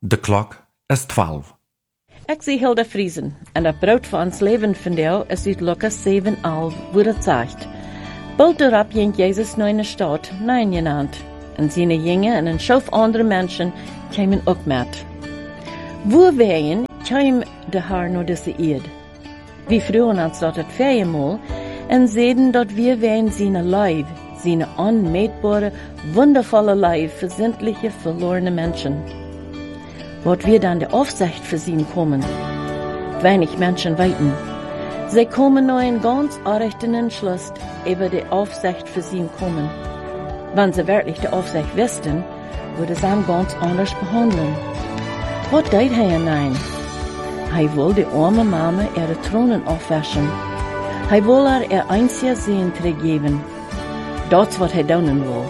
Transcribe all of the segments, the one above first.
De klok is 12. Ik zie Hilda Friesen en dat brood voor ons leven vandaag is uit Lukas 7:11, wo het zegt: Bald daarop ging Jezus naar een stad, Nain genannt, en zijn Jünger en een schof andere mensen kwamen ook met. Wo weien kwam de Haar naar deze eerd. We vroegen ons dat het viermaal en zeiden dat wir weien zijn lijf, zijn onmeetbare, wundervolle lijf für sämtliche verlorene Menschen. Wat wir dann der Aufsicht für sie kommen. Wenig Menschen weiten. Sie kommen nur in ganz arrechten Entschluss über die Aufsicht für sie kommen. Wenn sie wirklich die Aufsicht wüssten, würde sie ihn ganz anders behandeln. Was deed hij hinein? Hij will die arme Mama ihre Tronen aufwaschen. Hij will ihr einziger Sehen teruggeben. Das wat hij doen will.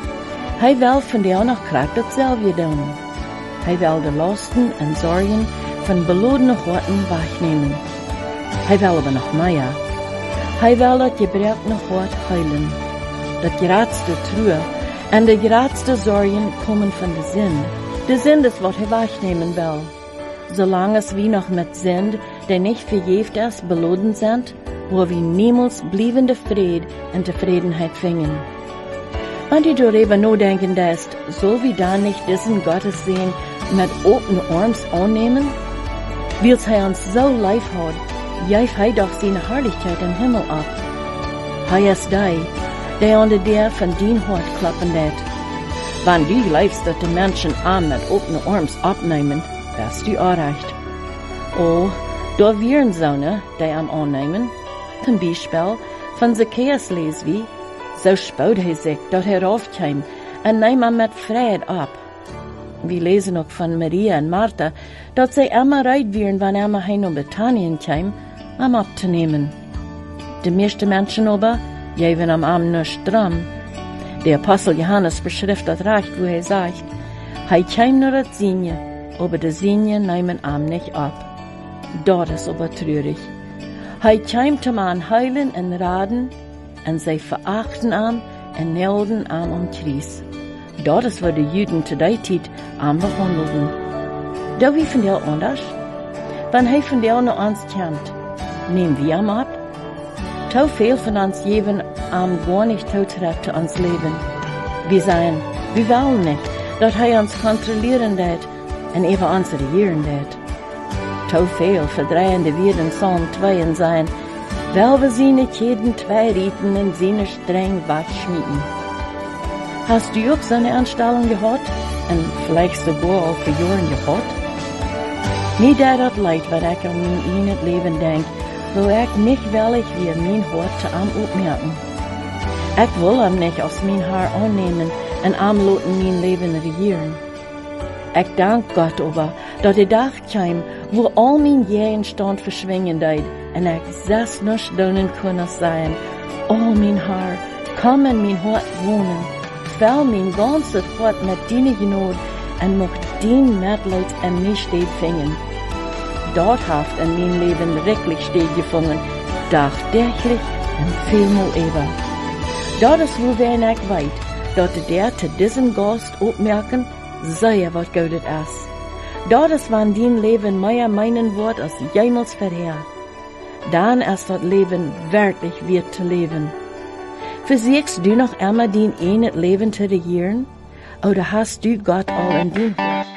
Hij will von der noch kracht dasselbe doen. Hij wil de lasten en zorgen van belodene harten wegnemen. Hij wil aber noch mehr. Hij wil dat gebrekkene hart heilen. Dat geraadste Trühe en de geraadste zorgen komen van de Sinn. De Sinn ist, wat hij wegnemen will. Solange es wie noch mit sind, die nicht verjeft ist, beloden sind, wo wir niemals bliebende Fried und Zufriedenheit fingen. Und die darüber nachdenken lässt, soll wie da nicht diesen Gottes sehen mit offenen Arms annehmen? Weil er uns so lieb hat, jäft er doch seine Herrlichkeit im Himmel ab. Er ist der unter der von dein Hort klappen lädt. Wenn du leibst, dass die Menschen an mit offenen Arms abnehmen, bist du erreicht. Oh, da wären Söhne, die am annehmen. Zum Beispiel von Zacchaeus lesen wir: So spaut hij sich, dat hij raufkam, en nahm hem met Fried ab. Wir lesen auch von Maria und Martha, dass sie immer bereit wären, wenn er heim nach Bethanien kam, ihm abzunehmen. Die meisten Menschen aber geben am Arm nicht dran. Der Apostel Johannes beschreibt das recht, wo er sagt: Er kam nur das Sinje, aber die Sinje nehmen ihm nicht ab. Das ist aber traurig. Er kam zum Heilen und Raden, en zij verachten aan en nelden aan om Christus. Dat is wat de Juden te die tijd aan behandelden. Dat wie van jou anders? Wanneer hij van jou naar ons komt, nemen wir hem ab? Te veel van ons geven hem gar nicht terug zu ons leven. Wir sagen, wir wollen nicht, dat hij ons kontrollieren deed en even ons regieren deed. Te veel verdreiende wir in Psalm 2 en zijn: Weil wir sie nicht jeden zwei Rieten in seine streng wegschmieden. Hast du auch so eine Anstellung gehabt? Und vielleicht sogar auch für Jahren gehabt? Mir das leid, was ich an mein eigenes Leben denk, wo ich nicht willig wie mein Hort zu am aufmerken. Ich will ihm nicht aus mein Haar annehmen und am loten mein Leben regieren. Ich dank Gott aber, dass der Tag kam, wo all mein Jähenstand verschwingen deed, en ik zes nicht doen kunnen zijn. Oh, mein Haar, komm in mein Hort wohnen. Vul mein ganzes Hort mit deine Genot en mocht dien Mitleid in mich steht fingen. Dort haft in mein Leben wirklich steht gefangen, dagtäglich und vielmal eber. Dort ist wo wen ich weit, dort der zu diesem Gast aufmerken, sei was Gutes ist. Dort ist wann dein Leben mehr meinen Wort als jemals vorher. Dann ist das Leben wirklich wert zu leben. Versiegst du noch immer dein eigenes Leben zu regieren? Oder hast du Gott all in dein Hort?